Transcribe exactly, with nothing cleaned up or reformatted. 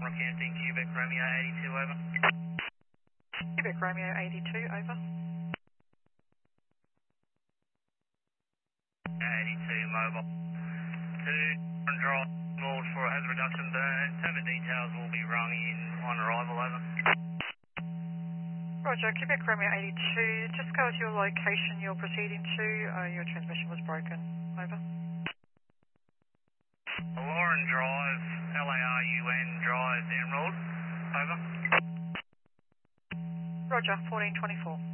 Rockhampton, Quebec, Romeo eighty-two, over. Quebec Romeo eighty-two, over. eighty-two, mobile. Two, on drive, called for a hazard reduction burn. Seven details will be rung in on arrival, over. Roger, Quebec Romeo eighty-two, just go to your location you're proceeding to. Uh, your transmission was broken, over. Lauren Drive, L A R U N Drive, Emerald, over. Roger, fourteen twenty-four.